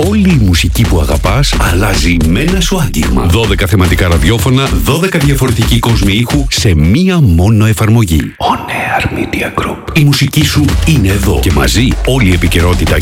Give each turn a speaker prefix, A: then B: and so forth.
A: Όλη η μουσική που αγαπάς αλλάζει με ένα σου άγγιγμα. 12 θεματικά ραδιόφωνα, 12 διαφορετικοί κόσμοι ήχου σε μία μόνο εφαρμογή. On Air Media Group. Η μουσική σου είναι εδώ και μαζί όλη η επικαιρότητα